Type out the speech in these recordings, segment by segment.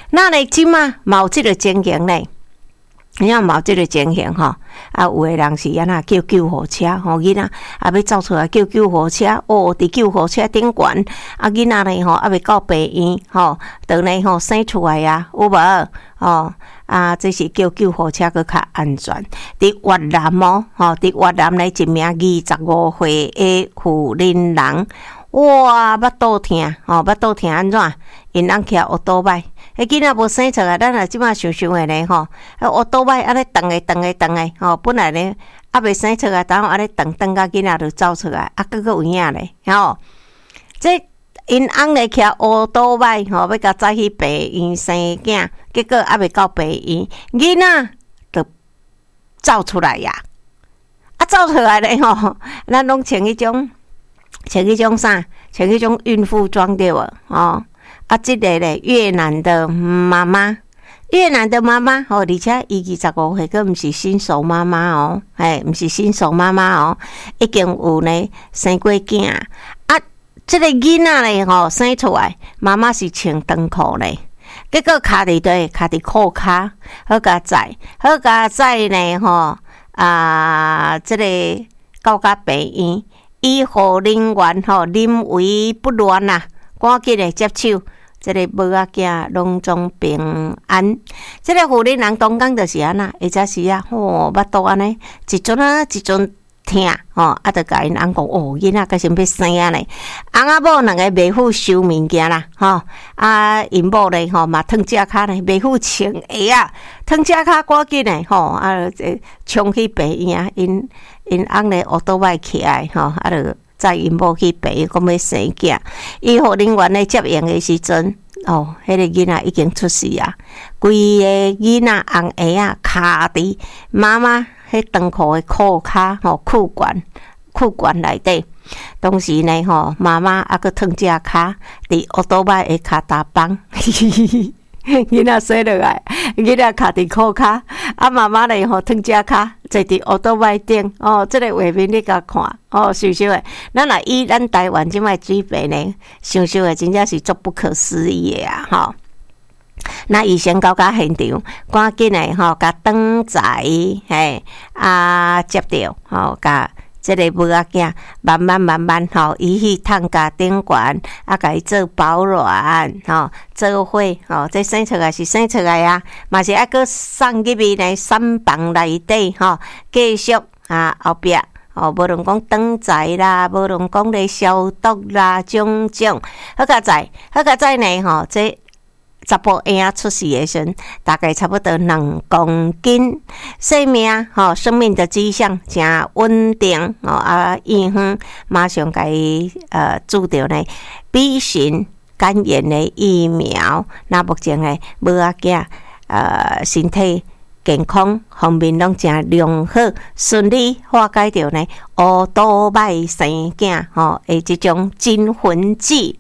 那呢，即嘛有即个情形呢？你看冇即个情形吼，有诶人是安那叫救护车吼，囡仔要走出来叫救护车，伫救护车顶悬，囡仔呢吼未到病院吼，等呢吼生出来啊，有无？这是叫救护车搁较安全。伫越南吼，伫越南呢一名25岁诶妇人人，哇，巴肚疼巴肚疼安怎？因翁骑乌多摆。迄囡仔无生出来，咱若即马想诶咧吼，乌多摆安尼动诶吼，本来咧未生出来，然后安尼动甲囡仔就走出来，佫有影咧吼。这因翁咧骑乌多摆吼，要甲载去病院生囝，结果未到病院，囡仔就走出来呀。走出来咧吼，咱拢穿迄种啥？穿迄种孕妇装对无？即个咧越南的妈妈吼，而且伊25岁，佫毋是新手妈妈毋是新手妈妈已经有呢生过囝即个囡仔咧吼生出来，妈妈是穿长裤咧，结果卡伫底，卡伫裤骹，好甲载呢吼即个到甲病院，医护人员吼临危不乱啦，赶紧来接手。即个母仔囝拢总平安。即个妇人人当讲就是安那，或者是巴肚安尼一阵疼就甲因翁讲囡仔甲先要生咧。翁仔某两个袂赴收物件啦，因某咧嘛脱只骹咧，袂赴穿鞋脱只骹赶紧咧冲去病院因翁咧乌多摆起来就。载因某去病院，讲要生囝，医护人员咧接应的时阵，迄个囡仔已经出世啊！规个囡仔红鞋卡伫妈妈迄长裤的裤骹裤管内底。当时呢妈妈佫脱只骹伫乌多摆的骹踏板。囡仔生落来，囡仔卡伫裤骹，妈妈咧脱只骹坐伫乌多摆顶，即个画面你甲看，想想诶，咱若以咱台湾即摆水平呢，想想诶，真正是足不可思议诶那医生到甲现场，赶紧诶甲转载接着甲。即个母仔囝慢慢伊去探家顶悬，甲伊做保暖做伙这生出来是生出来嘛是搁送入去呢产房内底继续后壁无论讲转载啦，无论讲咧消毒啦，种好甲在呢这。查甫婴出世的时阵，大概差不多2公斤，生命的迹象真稳定医院马上甲伊注着呢 B 型肝炎的疫苗。那目前呢母仔囝身体健康方面拢真良好，顺利化解着呢乌多摆生囝的即种惊魂记。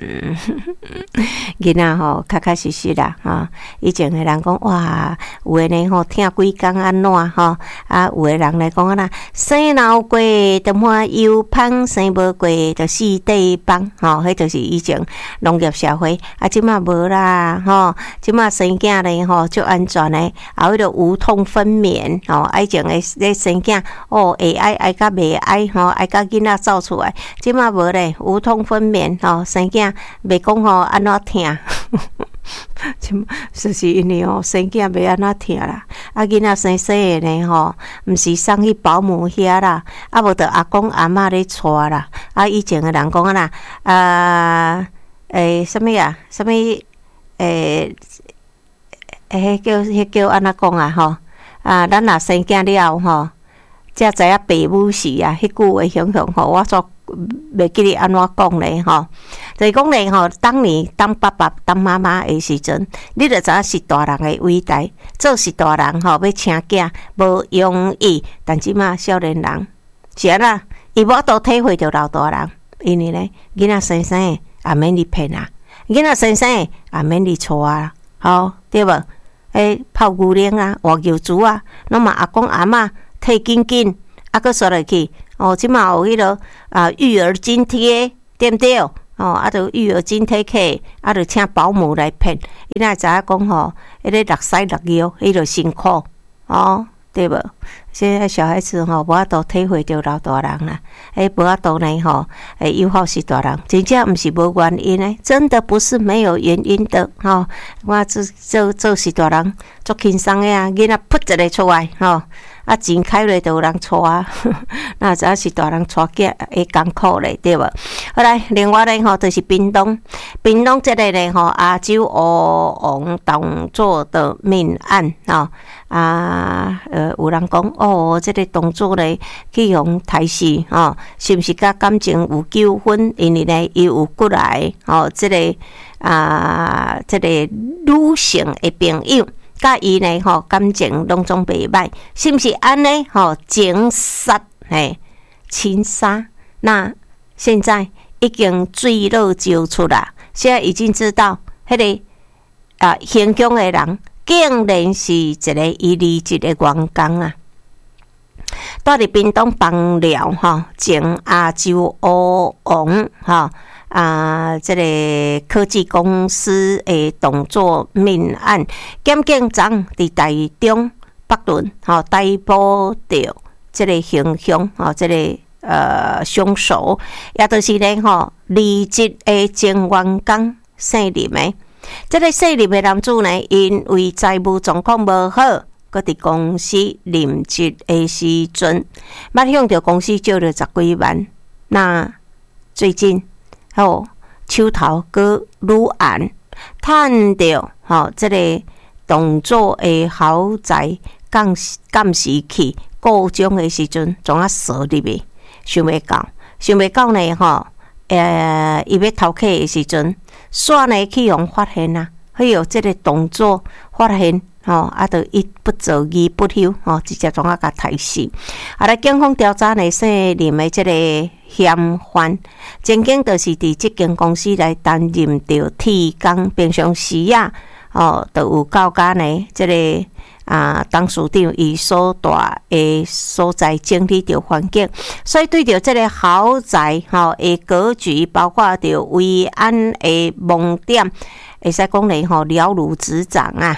囡仔确实啦以前的人讲哇，有的呢听几工安怎有的人来讲啊生老过就满油芳，生无过就四地帮迄就是以前农业社会即马无啦即马生囝咧足安全的，迄个无痛分娩以前的咧生囝会爱甲袂爱爱甲囡仔走出来，即马无咧无痛分娩生囝袂讲安怎疼，就是因为生囝袂安怎疼啦。囡仔生的呢毋是送去保姆遐啦，无着阿公阿嬷咧带啦。以前的人讲啦，什么叫安怎讲咱若生囝了才知影爸母是迄句话形容我所袂记哩安怎讲咧就是讲咧当年当爸爸当妈妈的时阵，你就知影是大人的伟大，做是大人要请囝无容易，但即马少年人是安那，伊无都体会着老大人，因为咧囡仔生也免你骗囡仔生也免你带对无？泡牛奶活牛猪拢嘛阿公阿嬷摕紧，搁刷落去即马有迄落育儿津贴，对不对？ 就育儿津贴客，就请保姆来骗，伊哪会知影讲吼，迄个六屎六尿，伊就辛苦对无？现在小孩子无法度体会着老大人啦，无法度呢诱惑是大人，真正毋是无原因的，真的不是没有原因的我做是大人，足轻松的啊，囡仔噗一个出来钱开落就有人带那只是大人带囝会艰苦咧，对无？好来，另外呢就是屏东这个呢亚洲乌王动作的命案有人讲这个动作呢去用台视是毋是甲感情有纠纷？因为呢伊有过来这个女性的朋友。甲伊呢感情拢总袂歹，是毋是安尼情杀情杀？那现在已经水落石出啦，现在已经知道迄个行凶的人竟然是一个127的员工啊！住伫屏东枋寮前亚洲乌王这个科技公司的动作命案，检警长伫台中北仑逮捕到这个行凶这个凶手，也就是呢27的前员工姓林的。这个姓林的男子呢，因为财务状况无好，搁伫公司任职的时阵，捌向着公司借了10几万。那最近手头搁愈暗，趁着这个动作的豪宅监视器故障的时阵，总啊锁入去，想袂到呢伊要偷窃的时阵，煞呢去用发现啊，去用这个动作发现就一不做二不休直接总啊甲杀死。来，警方调查呢姓林的这个嫌犯，前景就是伫这间公司来担任着替工，平常时就有到家呢这个董事长伊所住的所在整理着环境，所以对着这个豪宅的格局，包括着维安的盲点，会使讲呢了如指掌啊。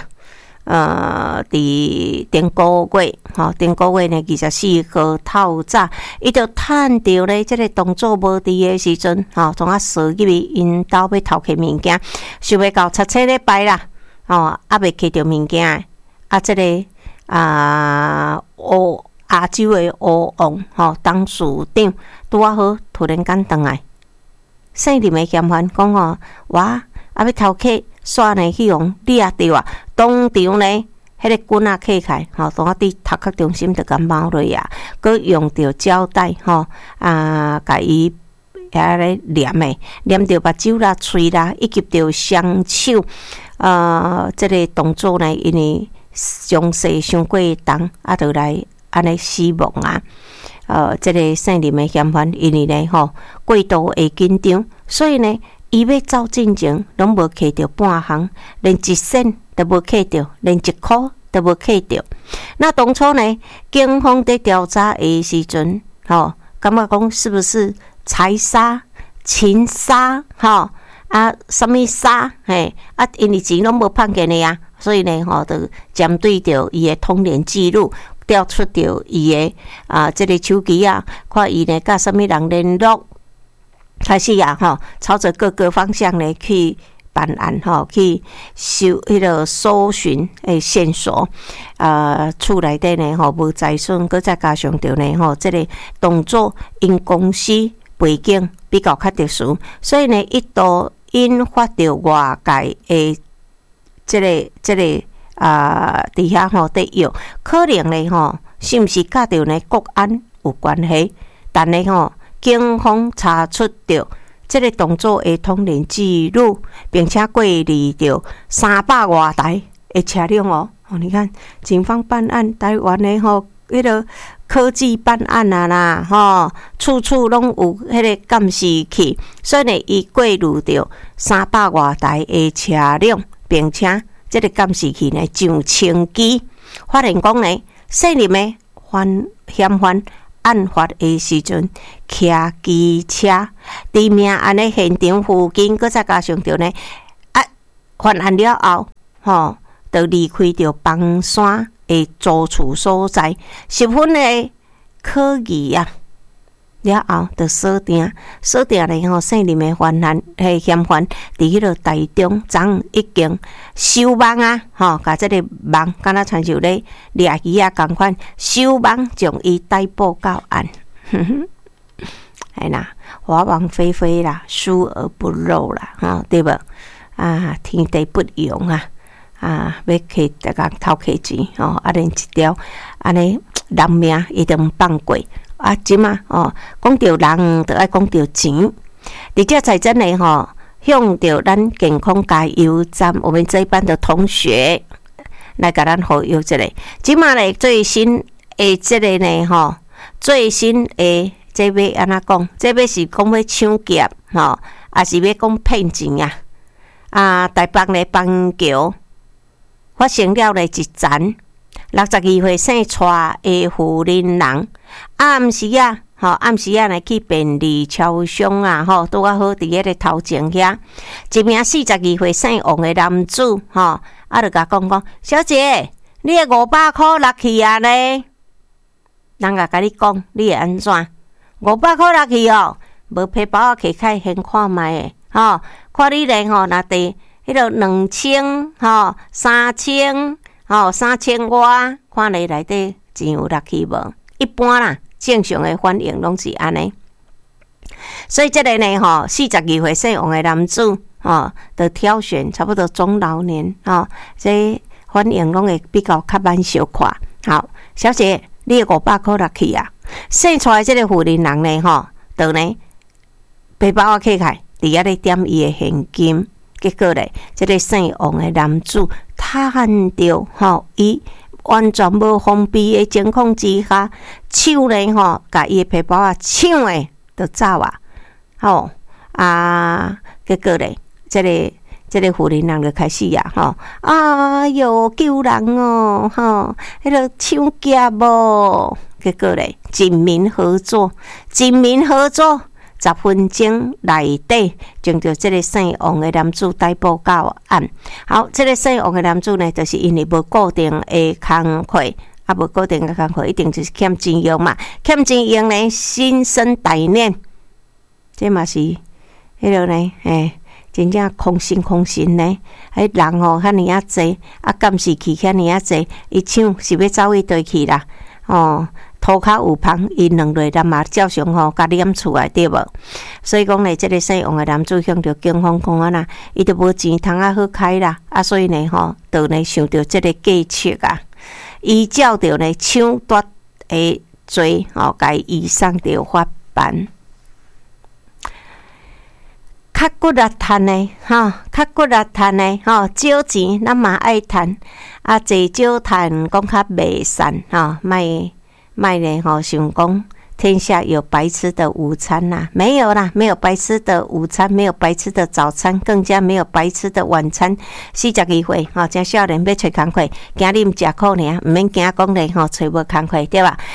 伫顶个月呢24号透早，伊就趁着咧这个动作无伫的时阵总啊锁入去因兜要偷窃物件，想要到7礼拜啦未摕着物件这个亚洲的乌王董事长拄好突然间回来，姓林的嫌犯讲我要偷窃，煞呢去用掠着当场呢迄个棍仔揢开当伫头壳中心就甲猫落啊，佮用着胶带甲伊咧黏着目睭啦、喙啦，以及着双手这个动作呢，因为伤势伤过重就来安尼死亡这个姓林的嫌犯，因为呢过度会紧张，所以呢伊要走进前拢无摕着半项，连1仙都无摕着，连1箍都无摕着。那当初呢，警方在调查的时阵感觉讲是不是财杀、情杀什么杀因为钱拢无判给你所以呢就针对着伊的通联记录，调出着伊的这个手机看伊呢甲什么人联络。开始朝着各个方向呢去办案去搜寻线索厝内底呢无财损，搁再加上着呢这个动作因公司背景比较较特殊，所以呢一度引发着外界的这个伫遐得有可能呢是毋是甲着呢国安有关系？但呢警方查出着这个动作的通联记录，并且过滤着300多台的车辆你看，警方办案，台湾的迄个科技办案啦处处拢有迄个监视器，所以呢，伊过滤着300多台的车辆，并且这个监视器呢上千机，发现讲呢，姓林的嫌犯案发的时阵，骑机车伫命案的现场附近，搁再加上着呢犯案了后，就离开着房山的租厝所在，十分的可疑啊。了后，就锁定咧姓林的犯案嫌犯，伫迄个台中昨已经收网啊，甲这个网敢若亲像咧掠鱼啊共款，收网将伊逮捕到案。哎啦，法网恢恢啦，疏而不漏啦，对无？啊，天地不容啊！要去逐工偷客钱连一条安尼人命一定放过。即嘛讲到人，就爱讲到钱。伫这才真诶向着咱健康加油站，我们这一班的同学来甲咱呼吁一下。即嘛咧最新诶，这个呢最新诶，这要安怎讲？这要是讲要抢劫还是要讲骗钱啊？台北咧邦桥发生了咧一层。62岁姓蔡的妇人人，暗时呢去便利超商拄啊好伫迄个头前遐，一名42岁姓王的男子就甲讲，小姐，你的500块落去啊呢？人甲你讲，你会安怎？500块落去无皮包啊，摕开先看卖诶，看你咧若伫迄个2000、3000。3000外，看你内底钱有落去无？一般啦，正常的反应拢是安尼。所以这个呢，42岁姓王的男子就挑选差不多中老年这反应拢会比较慢小快。好，小姐，你的500块落去啊？生出来这个妇人人呢就呢背包啊摕开，伫遐咧点伊的现金。结果咧，这个姓王的男子趁着伊完全无防备的情况之下，手咧甲伊的皮包抢诶，就走结果咧，这个妇人人就开始哎哟救人迄个抢劫结果咧，警民合作。10分钟内底，将着这个姓王的男子逮捕到案。好，这个姓王的男子呢，就是因为无固定的工课，无固定的工课，一定就是欠钱用嘛。欠钱用呢，心生歹念，这嘛是迄个呢，真正空心呢。迄人遐尼啊济，监视器遐尼啊济，伊抢是要走去倒去啦，涂骹有芳，伊2类人嘛照常甲黏厝来对无？所以讲呢，这个姓王的男子向着警方讲啊伊就无钱通好开啦，所以呢就呢想着这个计策依照着呢抢夺的罪甲伊移送着法办。较骨力趁的少钱咱嘛爱趁，济少趁讲较袂散卖咧想讲天下有白吃的午餐啦，没有啦，没有白吃的午餐，没有白吃的早餐，更加没有白吃的晚餐。42岁真少年要找工课，惊你毋食苦尔，毋免惊讲咧找无工课对吧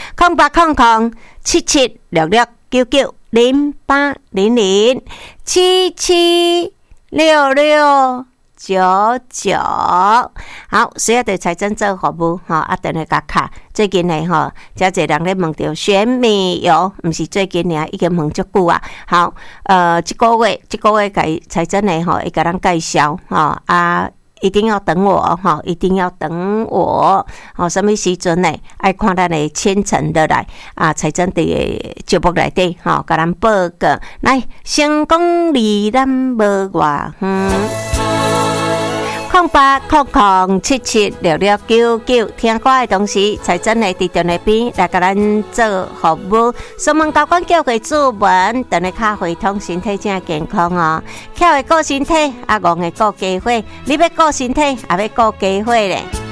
？0800776699，好，需要对财政做服务等下甲卡。最近呢真侪人咧问到选米油，毋是最近已经问足久啊。好，这个月甲财政呢会甲咱介绍一定要等我一定要等我什么时阵呢？爱看咱的千层的来财政的节目内底甲咱报告来，成功离咱无外0800776699，听歌的同时，财政的伫电话边来甲咱做服务。询问交管叫佢注文，等你卡回通身体正健康巧的顾身体，戆的顾家伙，你要顾身体，也要顾家伙咧。